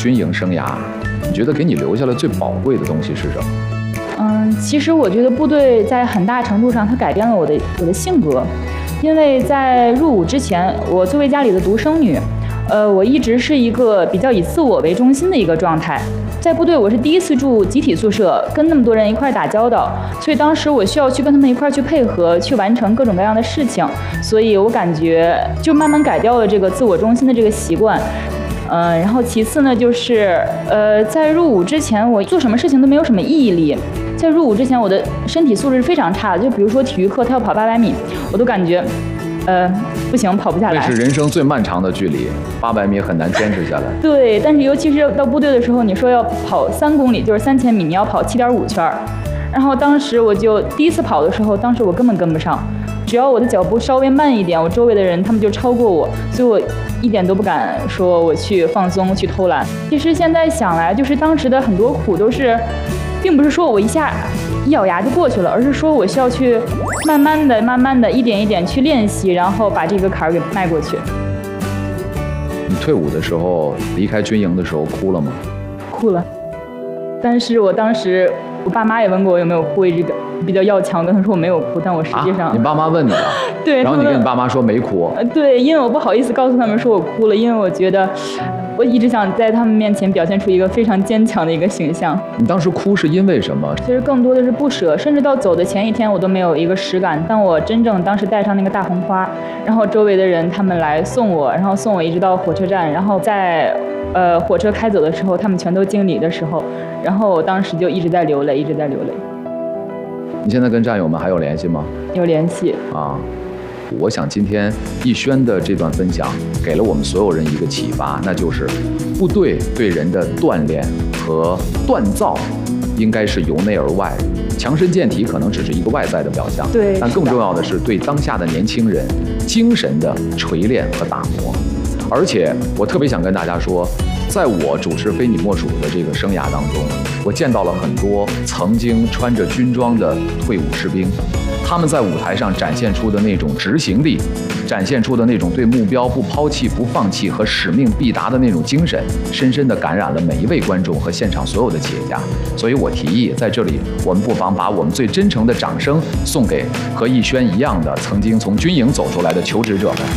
军营生涯，你觉得给你留下了最宝贵的东西是什么？ 其实我觉得部队在很大程度上它改变了我的性格，因为在入伍之前，我作为家里的独生女，我一直是一个比较以自我为中心的一个状态。在部队，我是第一次住集体宿舍，跟那么多人一块打交道，所以当时我需要去跟他们一块去配合，去完成各种各样的事情，所以我感觉就慢慢改掉了这个自我中心的这个习惯。然后其次呢，就是在入伍之前，我做什么事情都没有什么毅力。在入伍之前，我的身体素质是非常差的，就比如说体育课，他要跑800米，我都感觉，不行，跑不下来。 那是人生最漫长的距离，800米很难坚持下来。 对，但是尤其是到部队的时候，你说要跑3公里，就是3000米，你要跑7.5圈。然后当时我就第一次跑的时候，当时我根本跟不上，只要我的脚步稍微慢一点，我周围的人他们就超过我，所以我一点都不敢说我去放松去偷懒。其实现在想来，就是当时的很多苦都是，并不是说我一咬牙就过去了，而是说我需要去慢慢的一点一点去练习，然后把这个坎儿给迈过去。 你退伍的时候，离开军营的时候哭了吗？ 哭了，但是我当时我爸妈也问过我有没有哭，一直比较要强，跟他说我没有哭，但我实际上你爸妈问你了？ 对， 然后你跟你爸妈说没哭？ 对，因为我不好意思告诉他们说我哭了，因为我觉得我一直想在他们面前表现出一个非常坚强的一个形象。 你当时哭是因为什么？ 其实更多的是不舍，甚至到走的前一天我都没有一个实感。当我真正当时带上那个大红花，然后周围的人他们来送我，然后送我一直到火车站，然后在火车开走的时候，他们全都敬礼的时候，然后我当时就一直在流泪，一直在流泪。 你现在跟战友们还有联系吗？ 有联系啊。我想今天逸轩的这段分享给了我们所有人一个启发，那就是部队对人的锻炼和锻造应该是由内而外，强身健体可能只是一个外在的表象， 对， 但更重要的是对当下的年轻人精神的锤炼和打磨。而且我特别想跟大家说，在我主持非你莫属的这个生涯当中，我见到了很多曾经穿着军装的退伍士兵，他们在舞台上展现出的那种执行力，展现出的那种对目标不抛弃不放弃和使命必达的那种精神，深深地感染了每一位观众和现场所有的企业家。所以我提议在这里，我们不妨把我们最真诚的掌声送给和逸轩一样的曾经从军营走出来的求职者们。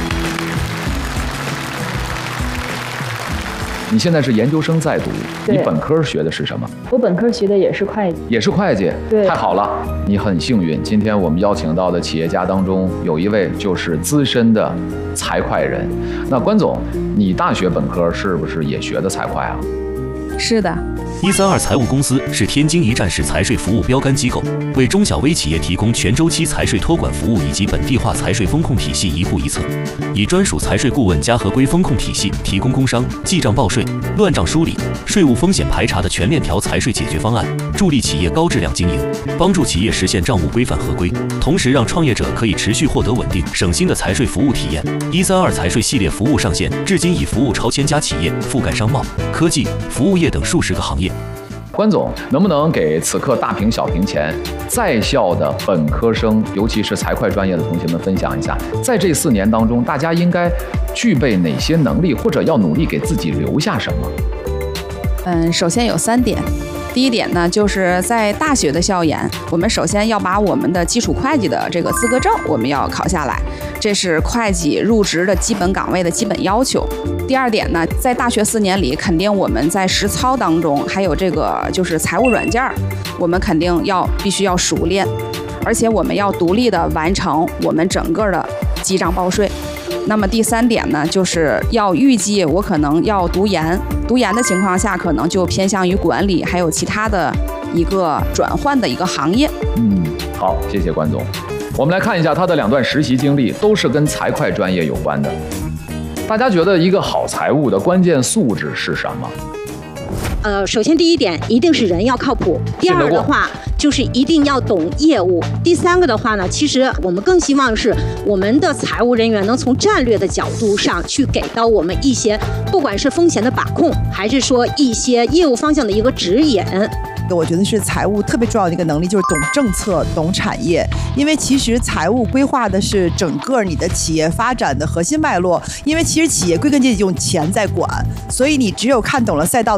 你现在是研究生在读，你本科学的是什么？ 我本科学的也是会计。 也是会计？ 对， 太好了，你很幸运。今天我们邀请到的企业家当中，有一位就是资深的财会人。那关总，你大学本科是不是也学的财会啊？ 是的。 132财务公司是天津一站式财税服务标杆机构，为中小微企业提供全周期财税托管服务以及本地化财税风控体系一步一策，以专属财税顾问加合规风控体系，提供工商、记账报税、乱账梳理、税务风险排查的全链条财税解决方案，助力企业高质量经营，帮助企业实现账务规范合规，同时让创业者可以持续获得稳定、省心的财税服务体验。132财税系列服务上线，至今已服务超1000家企业，覆盖商贸、科技、服务业等数十个行业。 关总，能不能给此刻大屏小屏前在校的本科生，尤其是财会专业的同学们分享一下，在这4年当中，大家应该具备哪些能力，或者要努力给自己留下什么？ 首先有3点。第一点呢，就是在大学的校园，我们首先要把我们的基础会计的这个资格证我们要考下来，这是会计入职的基本岗位的基本要求。第二点呢，在大学4年里，肯定我们在实操当中，还有这个就是财务软件，我们肯定必须要熟练，而且我们要独立的完成我们整个的记账报税。那么第3点呢，就是要预计我可能要读研的情况下，可能就偏向于管理，还有其他的一个转换的一个行业。 好，谢谢关总。我们来看一下他的2段实习经历，都是跟财会专业有关的。大家觉得一个好财务的关键素质是什么？ 首先第一点一定是人要靠谱，第二的话就是一定要懂业务，第3个的话呢，其实我们更希望是我们的财务人员能从战略的角度上去给到我们一些，不管是风险的把控，还是说一些业务方向的一个指引。 我觉得是财务特别重要的一个能力，就是懂政策、懂产业。因为其实财务规划的是整个你的企业发展的核心脉络。因为其实企业归根结底用钱在管，所以你只有看懂了赛道